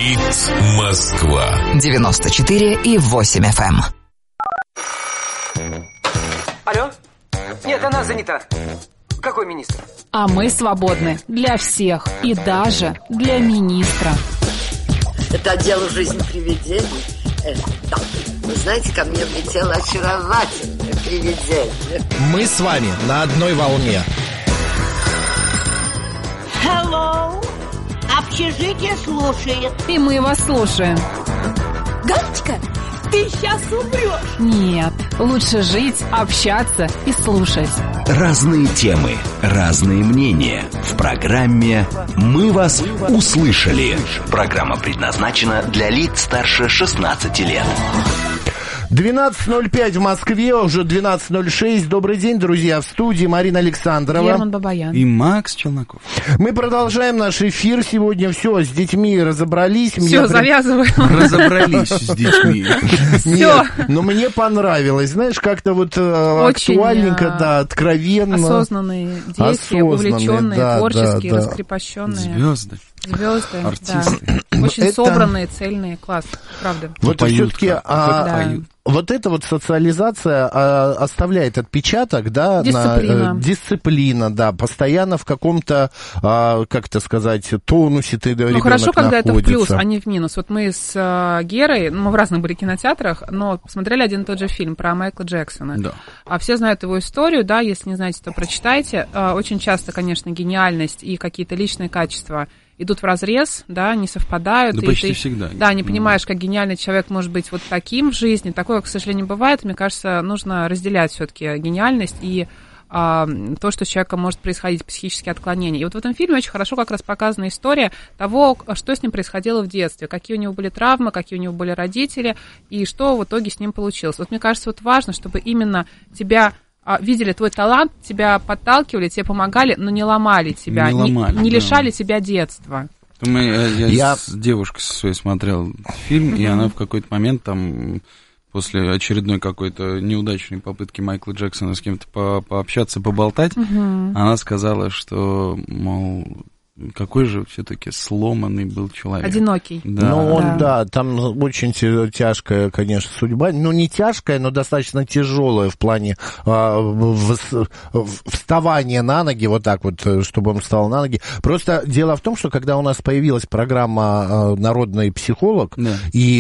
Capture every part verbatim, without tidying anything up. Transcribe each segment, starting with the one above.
Хит Москва. девяносто четыре и восемь эф эм. Алло? Нет, она занята. Какой министр? А мы свободны для всех и даже для министра. Это дело жизни привидений. Э, да. Вы знаете, ко мне влетело очаровательное привидение. Мы с вами на одной волне. Hello. Общежитие слушает. И мы вас слушаем. Галочка, ты сейчас умрешь. Нет, лучше жить, общаться и слушать. Разные темы, разные мнения. В программе «Мы вас услышали». Программа предназначена для лиц старше шестнадцати лет. двенадцать ноль пять в Москве, уже двенадцать ноль шесть. Добрый день, друзья, в студии Марина Александрова. Герман Бабаян. И Макс Челноков. Мы продолжаем наш эфир сегодня. Все, с детьми разобрались. Все, мне завязываем. Разобрались с детьми. Нет, но мне понравилось. Знаешь, как-то вот актуальненько, да, откровенно. Осознанные дети, увлеченные, творческие, раскрепощенные. Звезды. Звезды, артисты. Да. Очень Это... собранные, цельные, класс, правда. Вот все-таки а, да. вот эта вот социализация а, оставляет отпечаток, да, дисциплина. На, э, дисциплина, да, постоянно в каком-то, а, как это сказать, тонусе ты, да, ну хорошо, когда находится. Это в плюс, а не в минус. Вот мы с а, Герой, мы в разных были кинотеатрах, но посмотрели один и тот же фильм про Майкла Джексона. Да. А все знают его историю, да, если не знаете, то прочитайте. А, очень часто, конечно, гениальность и какие-то личные качества идут вразрез, да, не совпадают. Да и почти ты, всегда. Да, не понимаешь, как гениальный человек может быть вот таким в жизни. Такое, к сожалению, бывает. Мне кажется, нужно разделять все-таки гениальность и а, то, что с человеком может происходить, психические отклонения. И вот в этом фильме очень хорошо как раз показана история того, что с ним происходило в детстве, какие у него были травмы, какие у него были родители, и что в итоге с ним получилось. Вот мне кажется, вот важно, чтобы именно тебя... видели твой талант, тебя подталкивали, тебе помогали, но не ломали тебя, не, ломали, не, не да. лишали тебя детства. Мы, я я с девушкой своей смотрел фильм, mm-hmm. и она в какой-то момент там, после очередной какой-то неудачной попытки Майкла Джексона с кем-то по- пообщаться, поболтать, mm-hmm. она сказала, что, мол... какой же все-таки сломанный был человек. Одинокий. Да. Ну, он, да. да, там очень тяжкая, конечно, судьба. Ну, не тяжкая, но достаточно тяжелая в плане а, в, в, вставания на ноги, вот так вот, чтобы он встал на ноги. Просто дело в том, что когда у нас появилась программа а, «Народный психолог», да. и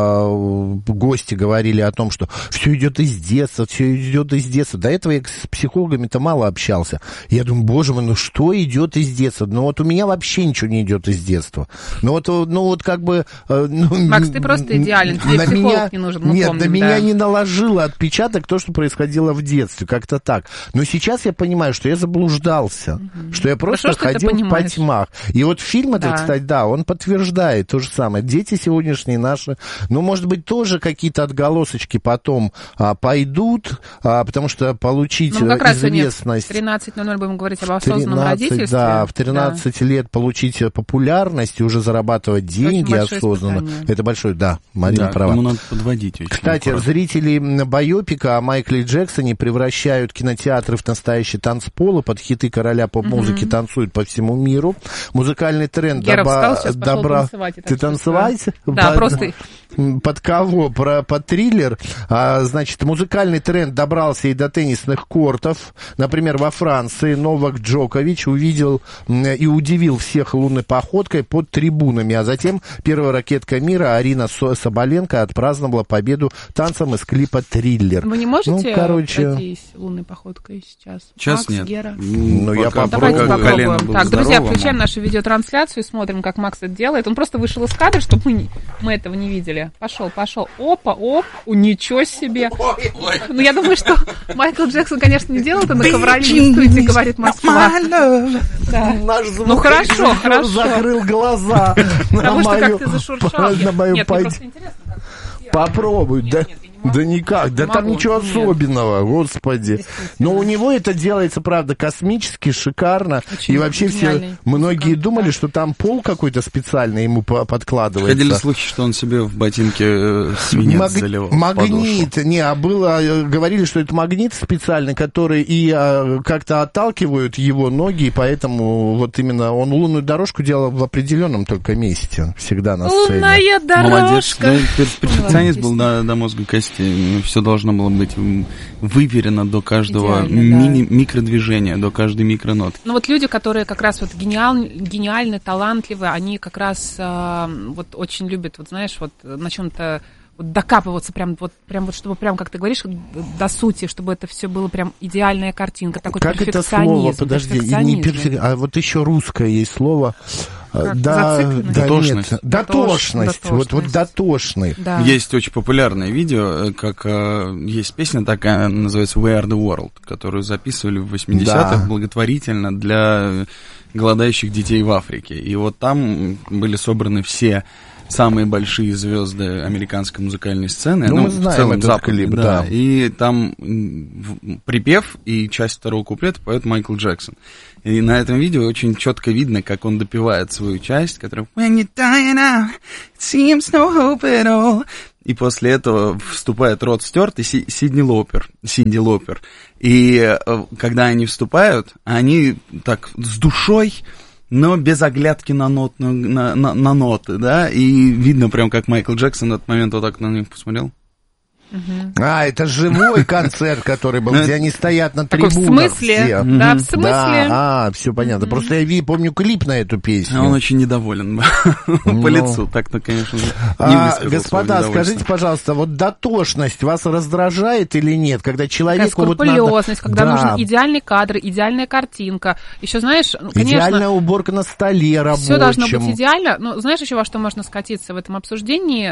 а, гости говорили о том, что все идет из детства, все идет из детства. До этого я с психологами-то мало общался. Я думаю, боже мой, ну что идет из детства? Ну, вот у меня вообще ничего не идет из детства. Ну вот, ну вот как бы... Ну, Макс, ты просто идеален, тебе психолог меня, не нужен, мы Нет, помним, на меня да. не наложило отпечаток то, что происходило в детстве, как-то так. Но сейчас я понимаю, что я заблуждался, mm-hmm. что я просто Хорошо, ходил по тьмах. И вот фильм этот, да. кстати, да, он подтверждает то же самое. Дети сегодняшние наши, ну, может быть, тоже какие-то отголосочки потом а, пойдут, а, потому что получить ну, как раз известность... в тринадцать ноль ноль будем говорить об осознанном тринадцать, родительстве. Да, в тринадцать да. лет получить популярность и уже зарабатывать деньги осознанно. Испытание. Это большое, да, Марина да, права. Ему надо подводить очень Кстати, аккуратно. Зрители байопика о Майкле Джексоне превращают кинотеатры в настоящие танцполы, под хиты короля поп-музыки mm-hmm. танцуют по всему миру. Музыкальный тренд Гера доба... встал, сейчас добра... танцевать. Ты танцевать? Да, под... просто... Под кого? Про, под триллер. А, значит, музыкальный тренд добрался и до теннисных кортов. Например, во Франции Новак Джокович увидел и удивил всех лунной походкой под трибунами. А затем первая ракетка мира Арина Соболенко отпраздновала победу танцем из клипа «Триллер». Вы не можете ну, короче... пройтись лунной походкой сейчас? Сейчас Макс, нет. Гера? Ну, я Давайте попробуем. Так, друзья, здорово, включаем нашу видеотрансляцию и смотрим, как Макс это делает. Он просто вышел из кадра, чтобы мы, не... мы этого не видели. Пошел, пошел. Опа, оп, у ничего себе. Ой, ой. Ну, я думаю, что Майкл Джексон, конечно, не делал это на ковролине студии, говорит Москва. Да. Ну, хорошо, хорошо. Закрыл глаза Потому что как ты зашуршал. на мою Нет, мне просто интересно. Попробуй, да. Да никак, да там ничего особенного, господи. Но у него это делается, правда, космически, шикарно. И вообще все, многие думали, что там пол какой-то специальный ему подкладывается. Ходили слухи, что он себе в ботинке свинец заливал. Магнит, не, а было, говорили, что это магнит специальный, который и как-то отталкивают его ноги, и поэтому вот именно он лунную дорожку делал в определенном только месте, всегда на сцене. Лунная дорожка. Молодец, да, перфекционист был до, до мозга кости, все должно было быть выверено до каждого мини, да. микродвижения, до каждой микронотки. Ну вот люди, которые как раз вот гениал, гениальны, талантливы, они как раз э, вот очень любят, вот знаешь, вот на чем-то вот докапываться прям вот, прям вот, чтобы прям, как ты говоришь, до сути, чтобы это все было прям идеальная картинка, такой как перфекционизм. Как это слово, подожди, не перфек... а вот еще русское есть слово. Как? Да, да, дотошность. Нет, дотошность. дотошность. Вот, вот дотошный. Да. Есть очень популярное видео, как э, есть песня такая, называется We Are The World, которую записывали в восьмидесятых да. благотворительно для голодающих детей в Африке. И вот там были собраны все самые большие звезды американской музыкальной сцены. Ну, ну мы знаем в целом этот Запад, клип, да. да. И там припев и часть второго куплета поет Майкл Джексон. И на этом видео очень четко видно, как он допевает свою часть, которая When you're dying out, it seems no hope at all. И после этого вступает Род Стюарт и Сидни Лопер, Синди Лопер. И когда они вступают, они так с душой, но без оглядки на, нот, на, на, на ноты, да, и видно прям, как Майкл Джексон в этот момент вот так на них посмотрел. Uh-huh. А, это живой концерт, который был, где они стоят на трибунах. В смысле? Все. Да, в смысле? Да, а, все понятно. Uh-huh. Просто я помню клип на эту песню. Он очень недоволен был по лицу. Так-то, конечно, не высказал. Господа, скажите, пожалуйста, вот дотошность вас раздражает или нет? Когда человеку... Скрупулезность, когда нужен идеальный кадр, идеальная картинка. Еще, знаешь, конечно... Идеальная уборка на столе рабочем. Все должно быть идеально. Но знаешь еще, во что можно скатиться в этом обсуждении?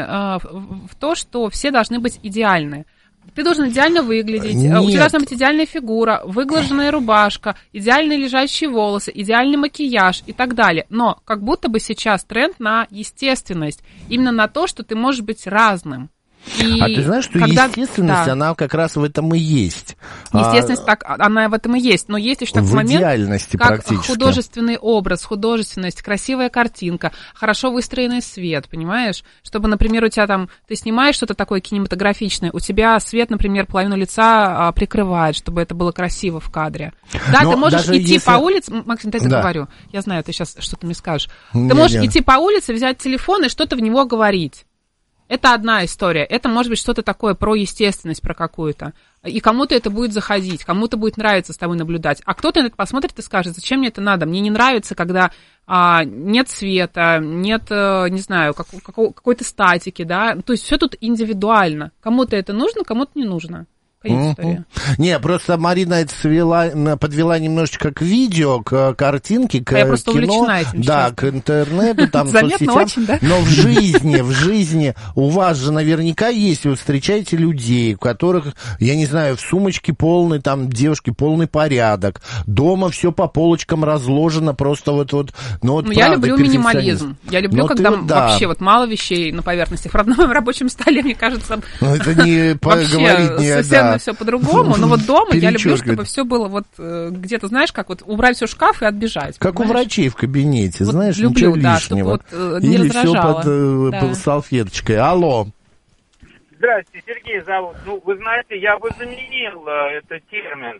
В то, что все должны быть идеальны. Ты должен идеально выглядеть, Нет. у тебя должна быть идеальная фигура, выглаженная рубашка, идеальные лежащие волосы, идеальный макияж и так далее. Но как будто бы сейчас тренд на естественность, именно на то, что ты можешь быть разным. И а ты знаешь, что когда... естественность, да. она как раз в этом и есть. Естественность, а... так, она в этом и есть. Но есть еще такой в момент, идеальности как художественный образ, художественность, красивая картинка, хорошо выстроенный свет, понимаешь? Чтобы, например, у тебя там, ты снимаешь что-то такое кинематографичное, у тебя свет, например, половину лица а, прикрывает, чтобы это было красиво в кадре. Да, но ты можешь идти если... по улице... Максим, дай я да. говорю. Я знаю, ты сейчас что-то мне скажешь. Не, ты можешь не. идти по улице, взять телефон и что-то в него говорить. Это одна история. Это может быть что-то такое про естественность, про какую-то. И кому-то это будет заходить, кому-то будет нравиться с тобой наблюдать. А кто-то на это посмотрит и скажет, зачем мне это надо? Мне не нравится, когда а, нет света, нет, а, не знаю, как, как, какой-то статики, да. То есть все тут индивидуально. Кому-то это нужно, кому-то не нужно. Mm-hmm. Не, просто Марина это свела, подвела немножечко к видео, к картинке, к а я просто кино, увлечена этим да, часто. К интернету, там, заметно очень, да? Но в жизни, в жизни у вас же наверняка есть, вы встречаете людей, у которых, я не знаю, в сумочке полный, там, девушки, полный порядок, дома все по полочкам разложено, просто вот, вот, ну вот, ну, правда, я люблю минимализм, я люблю, но когда вот, да. вообще вот мало вещей на поверхности, правда, на моем рабочем столе, мне кажется, ну, это не поговорить, не, совсем все по-другому, но вот дома я люблю, чтобы все было вот где-то, знаешь, как вот убрать все в шкаф и отбежать. Как понимаешь? У врачей в кабинете, вот знаешь, люблю, ничего да, лишнего. Чтобы вот, не Или все под, да. под салфеточкой. Алло. Здравствуйте, Сергей зовут. Ну, вы знаете, я бы заменил э, этот термин.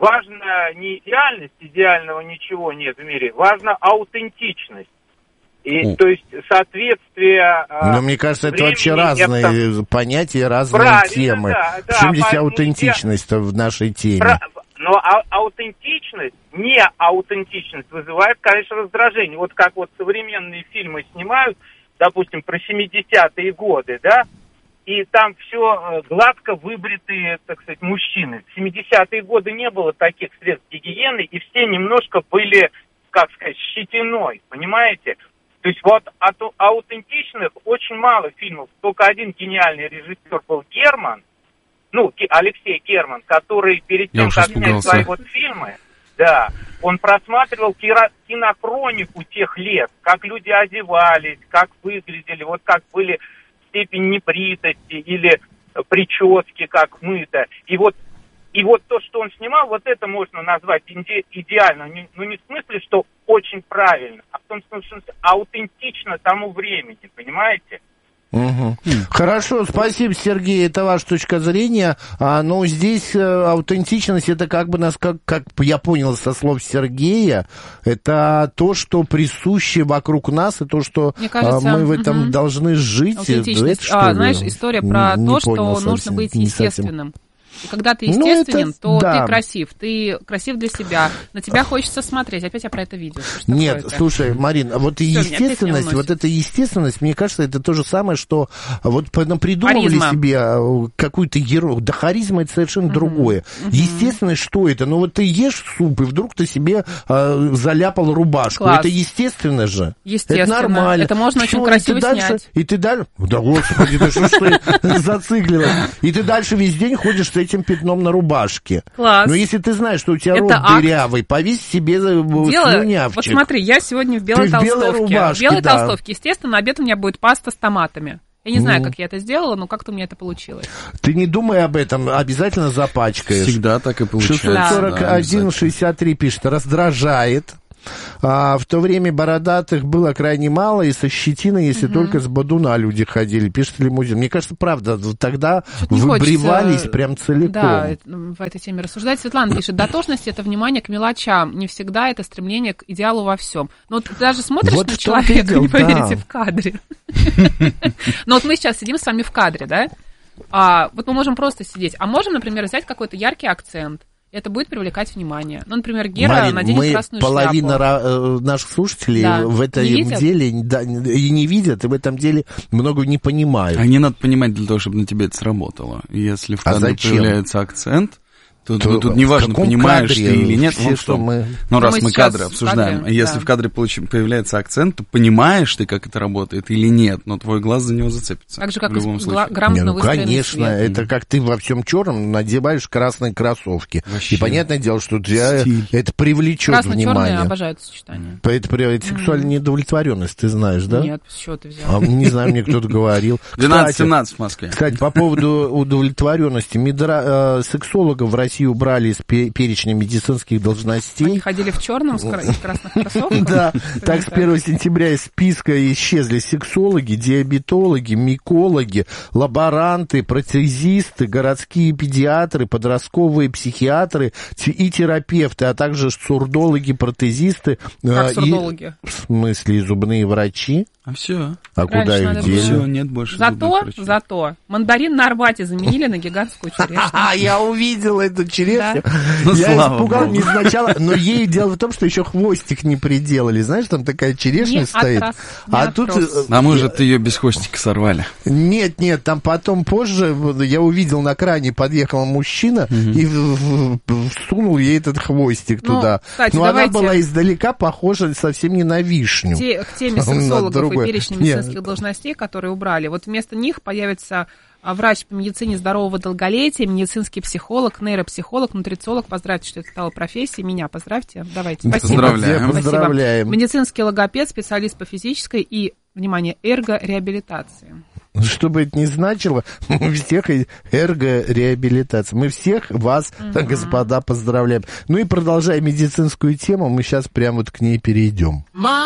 Важно не идеальность, идеального ничего нет в мире, важно аутентичность. И, О. то есть соответствие... Но мне кажется, это вообще разные там... понятия, разные Правильно, темы. Да, да, в чем здесь поэтому аутентичность я... в нашей теме? Про... Но а- аутентичность, не аутентичность вызывает, конечно, раздражение. Вот как вот современные фильмы снимают, допустим, про семидесятые годы, да, и там все гладко выбритые, так сказать, мужчины. В семидесятые годы не было таких средств гигиены, и все немножко были, как сказать, щетиной, понимаете? То есть вот от аутентичных очень мало фильмов. Только один гениальный режиссер был Герман, ну, Алексей Герман, который перед тем, как снять свои вот фильмы, да, он просматривал кинохронику тех лет, как люди одевались, как выглядели, вот как были степень небритости или прически, как мыто. И вот, и вот то, что он снимал, вот это можно назвать иде- идеально. Ну, не в смысле, что очень правильно, а в том смысле, что аутентично тому времени, понимаете? Угу. Хорошо, спасибо, Сергей, это ваша точка зрения. А, но здесь э, аутентичность, это как бы нас, как, как я понял со слов Сергея, это то, что присуще вокруг нас, и то, что кажется, а, мы в этом угу. должны жить. Аутентичность. Это, а, знаешь, история про не, то, не что совсем, нужно быть естественным. И когда ты естественен, ну, это, то да. ты красив, ты красив для себя, на тебя хочется смотреть. Опять я про это видео. Нет, слушай, Марин, вот и естественность, вот эта естественность, мне кажется, это то же самое, что вот придумывали харизма. себе какую-то ерунду. Да, харизма это совершенно uh-huh. другое. Uh-huh. Естественность, что это? Ну вот ты ешь суп, и вдруг ты себе э, заляпал рубашку. Класс. Это естественно же. Естественно. Это нормально. Это можно Все, очень красиво дальше, снять. И ты дальше... Да, господи, ты что ж ты зациклилась? И ты дальше весь день ходишь с этим пятном на рубашке. Класс. Но если ты знаешь, что у тебя это рот акт. дырявый, повесь себе слюнявчик. Вот смотри, я сегодня в белой ты толстовке. В белой рубашке, в белой да. толстовке. Естественно, на обед у меня будет паста с томатами. Я не знаю, mm. как я это сделала, но как-то у меня это получилось. Ты не думай об этом, обязательно запачкаешь. Всегда так и получается. шестьсот сорок один шестьдесят три пишет, раздражает. А в то время бородатых было крайне мало, и со щетиной, если mm-hmm. только с бодуна люди ходили, пишет Лимузин. Мне кажется, правда, тогда выбривались хочется, прям целиком. Да, в этой теме рассуждать. Светлана пишет, дотошность — это внимание к мелочам, не всегда это стремление к идеалу во всем. Но вот ты даже смотришь вот на человека, не поверите, да. в кадре. Но вот мы сейчас сидим с вами в кадре, да? А, вот мы можем просто сидеть. А можем, например, взять какой-то яркий акцент. Это будет привлекать внимание. Ну, например, Гера Марин, наденет мы красную половина шляпу. Ра- наших слушателей да. в этом не деле да, и не видят, и в этом деле много не понимают. А не надо понимать для того, чтобы на тебе это сработало. Если в кадре а появляется акцент, то, то, тут неважно, понимаешь ты или нет. Все, что мы... Ну, раз мы, мы кадры обсуждаем, кадре, а если да. в кадре получ... появляется акцент, то понимаешь ты, как это работает или нет, но твой глаз за него зацепится. Так же, как в любом и случае. грамотно не, ну, выстроенный конечно, свет. это как ты во всем черном надеваешь красные кроссовки. Вообще. И понятное дело, что тебя это привлечет Красно-черные внимание. обожают сочетание. Это, это сексуальная mm. недовлетворенность, ты знаешь, да? Нет, с чего ты взял? А, не знаю, мне кто-то говорил. двенадцать-семнадцать в Москве. Кстати, по поводу удовлетворенности. Медра... Сексологов в России убрали из перечня медицинских должностей. Они ходили в черном с красных кроссовках? Да, так с первого сентября из списка исчезли сексологи, диабетологи, микологи, лаборанты, протезисты, городские педиатры, подростковые психиатры и терапевты, а также сурдологи, протезисты. Как сурдологи? В смысле, зубные врачи. А все. А куда их дели? Все, нет больше Зато, зато, мандарин на Арбате заменили на гигантскую черешню. А, я увидел эту черешню. Ну, я слава испугал Богу. не сначала, но ей дело в том, что еще хвостик не приделали. Знаешь, там такая черешня Не стоит. отрос, не а отрос. тут... А может, ее без хвостика сорвали? Нет, нет, там потом позже я увидел на кране, подъехал мужчина mm-hmm. и в, в, всунул ей этот хвостик ну, туда. Кстати, но давайте... она была издалека похожа совсем не на вишню. Те, к теме сексологов и перечня медицинских должностей, которые убрали. Вот вместо них появится врач по медицине здорового долголетия, медицинский психолог, нейропсихолог, нутрициолог. Поздравьте, что это стало профессией. Меня поздравьте. Давайте. Спасибо. Поздравляем. Поздравляем. Медицинский логопед, специалист по физической и, внимание, эргореабилитации. Что бы это ни значило, мы всех эргореабилитация. Мы всех вас, uh-huh. господа, поздравляем. Ну и продолжая медицинскую тему, мы сейчас прямо вот к ней перейдем.